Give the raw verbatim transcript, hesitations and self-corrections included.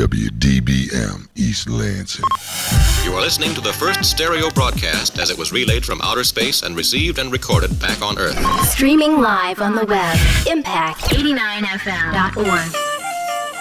W D B M, East Lansing. You are listening to the first stereo broadcast as it was relayed from outer space and received and recorded back on Earth. Streaming live on the web, impact eighty-nine F M dot org.